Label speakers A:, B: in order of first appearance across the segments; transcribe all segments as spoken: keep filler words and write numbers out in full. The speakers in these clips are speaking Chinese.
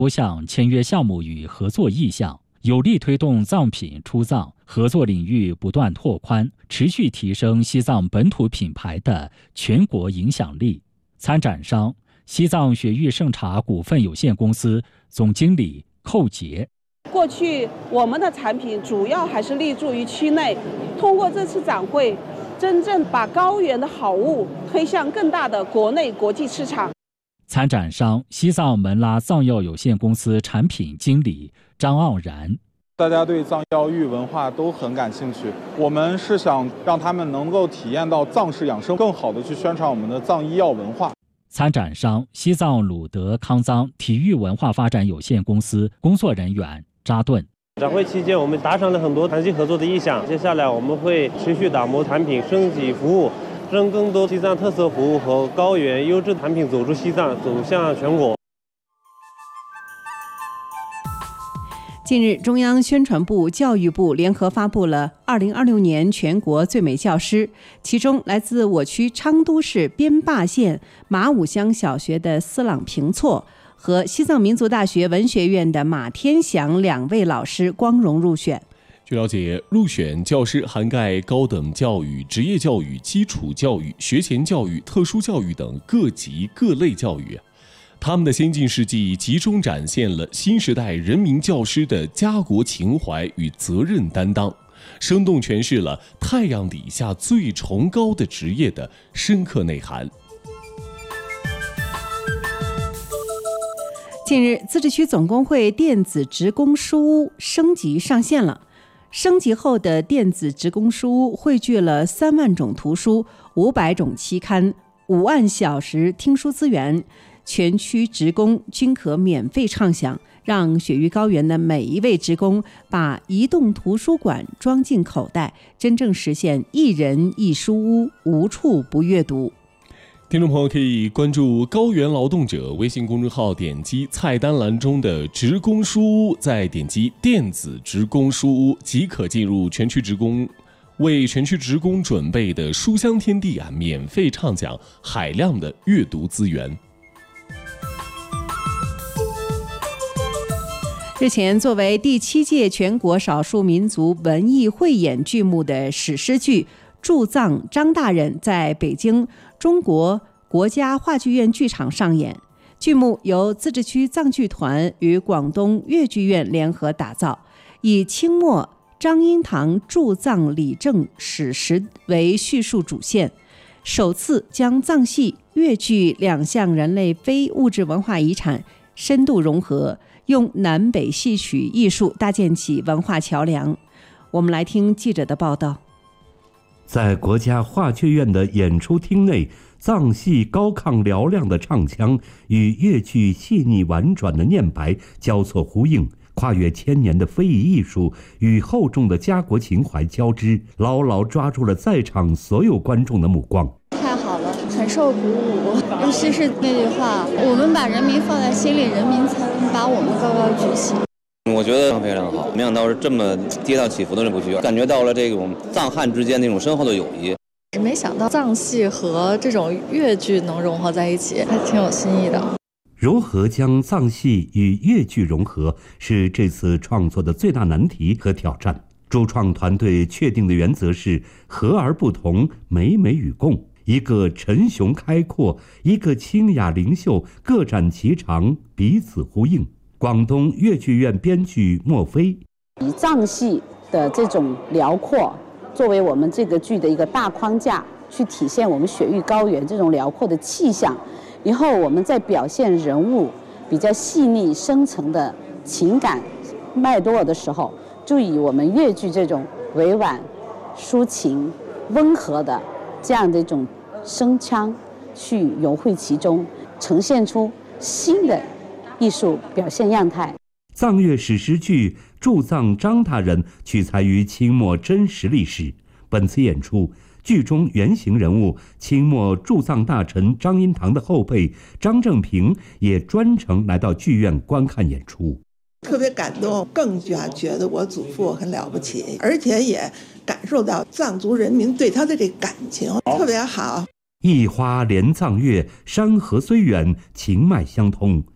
A: 多项签约项目与合作意向，有力推动藏品出藏合作领域不断拓宽，持续提升西藏本土品牌的全国影响力。参展商西藏雪域盛茶股份有限公司总经理寇杰：
B: 过去我们的产品主要还是立足于区内，通过这次展会，真正把高原的好物推向更大的国内国际市场。
A: 参展商西藏门拉藏药有限公司产品经理张傲然：
C: 大家对藏药浴文化都很感兴趣，我们是想让他们能够体验到藏式养生，更好的去宣传我们的藏医药文化。
A: 参展商西藏鲁德康藏体育文化发展有限公司工作人员扎顿：
D: 展会期间，我们达成了很多长期合作的意向。接下来，我们会持续打磨产品升级服务，让更多西藏特色服务和高原优质产品走出西藏，走向全国。
E: 近日，中央宣传部、教育部联合发布了二零二六年全国最美教师，其中来自我区昌都市边坝县马武乡小学的斯朗平措和西藏民族大学文学院的马天祥两位老师光荣入选。
F: 据了解，入选教师涵盖高等教育、职业教育、基础教育、学前教育、特殊教育等各级各类教育。他们的先进事迹集中展现了新时代人民教师的家国情怀与责任担当，生动诠释了太阳底下最崇高的职业的深刻内涵。
E: 近日，自治区总工会电子职工书屋升级上线了。升级后的电子职工书屋汇聚了三万种图书、五百种期刊、五万小时听书资源，全区职工均可免费畅享，让雪域高原的每一位职工把移动图书馆装进口袋，真正实现一人一书屋，无处不阅读。
F: 听众朋友可以关注高原劳动者微信公众号，点击菜单栏中的职工书屋，再点击电子职工书屋，即可进入全区职工为全区职工准备的书香天地啊，免费畅享海量的阅读资源。
E: 日前，作为第七届全国少数民族文艺汇演剧目的史诗剧《驻藏张大人》在北京中国国家话剧院剧场上演。剧目由自治区藏剧团与广东粤剧院联合打造，以清末张英堂驻藏理政史实为叙述主线，首次将藏戏、粤剧两项人类非物质文化遗产深度融合，用南北戏曲艺术搭建起文化桥梁。我们来听记者的报道。
G: 在国家话剧院的演出厅内，藏戏高亢嘹亮的唱腔与粤剧细腻婉转的念白交错呼应，跨越千年的非遗艺术与厚重的家国情怀交织，牢牢抓住了在场所有观众的目光。
H: 太好了，很受鼓舞，尤其是那句话，我们把人民放在心里，人民才能把我们高高举起。
I: 我觉得非常好，没想到是这么跌宕起伏的这部剧，感觉到了这种藏汉之间那种深厚的友谊。
J: 没想到藏戏和这种粤剧能融合在一起，还挺有新意的。
G: 如何将藏戏与粤剧融合，是这次创作的最大难题和挑战。主创团队确定的原则是和而不同，美美与共。一个沉雄开阔，一个清雅灵秀，各展其长，彼此呼应。广东粤剧院编剧莫非
K: 以藏戏的这种辽阔作为我们这个剧的一个大框架，去体现我们雪域高原这种辽阔的气象。以后我们在表现人物比较细腻深层的情感脉络的时候，就以我们粤剧这种委婉抒情温和的这样的一种声腔去融汇其中，呈现出新的艺术表现样态。
G: 藏乐史诗剧《驻藏张大人》取材于清末真实历史。本次演出，剧中原型人物清末驻藏大臣张英堂的后辈张正平也专程来到剧院观看演出。
L: 特别感动，更加觉得我祖父很了不起，而且也感受到藏族人民对他的这感情特别好。
G: 一花连藏月，山河虽远，情脉相通。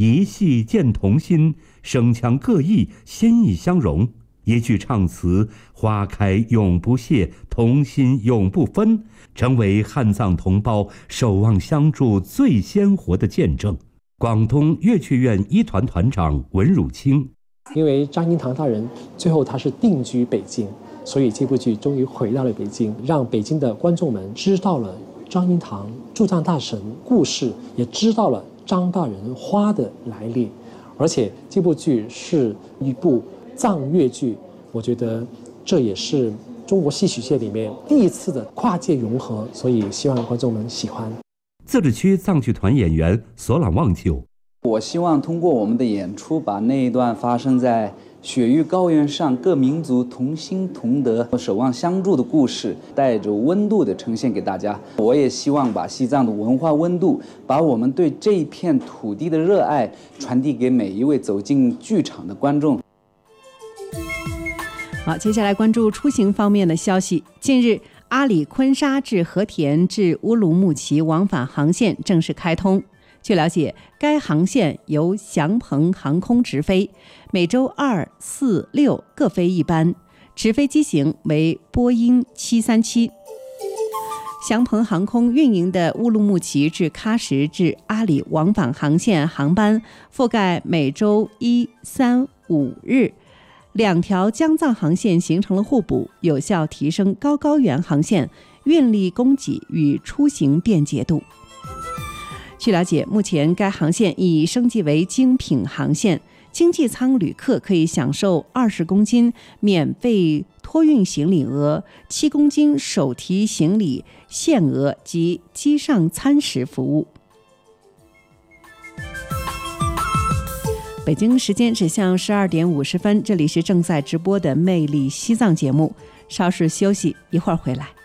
G: 一戏见童心，声腔各异，心意相融。一句唱词，花开永不谢，童心永不分，成为汉藏同胞守望相助最鲜活的见证。广东乐剧院一团团长文汝清，
M: 因为张英堂大人最后他是定居北京，所以这部剧终于回到了北京，让北京的观众们知道了张英堂驻藏大神故事，也知道了张大人花的来历。而且这部剧是一部藏乐剧，我觉得这也是中国戏曲界里面第一次的跨界融合，所以希望观众们喜欢。
G: 自治区藏剧团演员索朗旺久，
N: 我希望通过我们的演出，把那一段发生在雪域高原上各民族同心同德、守望相助的故事，带着温度的呈现给大家。我也希望把西藏的文化温度，把我们对这一片土地的热爱，传递给每一位走进剧场的观众。
E: 好，接下来关注出行方面的消息。近日，阿里昆沙至和田至乌鲁木齐往返航线正式开通。据了解，该航线由祥鹏航空直飞，每周二、四、六各飞一班，直飞机型为波音七三七。祥鹏航空运营的乌鲁木齐至喀什至阿里往返航线航班覆盖每周一、三、五日。两条疆藏航线形成了互补，有效提升高高原航线运力供给与出行便捷度。据了解，目前该航线已升级为精品航线，经济舱旅客可以享受二十公斤免费托运行李额、七公斤手提行李限额及机上餐食服务。北京时间指向十二点五十分，这里是正在直播的《魅力西藏》节目，稍事休息，一会儿回来。